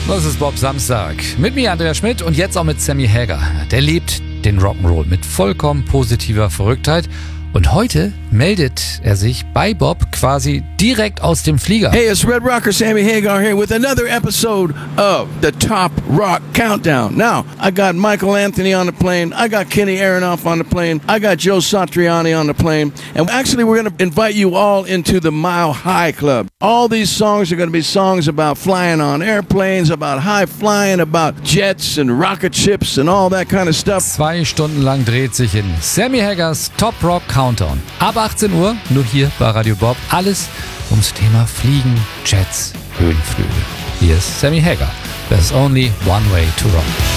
Das ist Bob Samstag. Mit mir Andreas Schmidt und jetzt auch mit Sammy Hagar. Der lebt den Rock'n'Roll mit vollkommen positiver Verrücktheit. Und heute meldet er sich bei Bob quasi direkt aus dem Flieger. Hey, it's Red Rocker Sammy Hagar here with another episode of the Top Rock Countdown. Now, I got Michael Anthony on the plane. I got Kenny Aronoff on the plane. I got Joe Satriani on the plane. And actually, we're going to invite you all into the Mile High Club. All these songs are going to be songs about flying on airplanes, about high flying, about jets and rocket ships and all that kind of stuff. 2 Stunden lang dreht sich in Sammy Hagars Top Rock Countdown. Ab 18 Uhr, nur hier bei Radio Bob. Alles ums Thema Fliegen, Jets, Höhenflüge. Hier ist Sammy Hagar. There's only one way to rock.